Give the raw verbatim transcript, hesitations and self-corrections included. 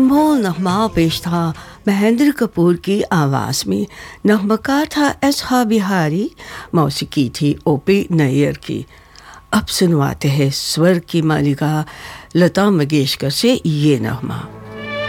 अनमोल नगमा पेश था महेंद्र कपूर की आवाज़ में। नगमकार था एस हा बिहारी, मौसीकी थी ओपी नैयर की। अब सुनवाते हैं स्वर की मालिका लता मंगेशकर से ये नगमा।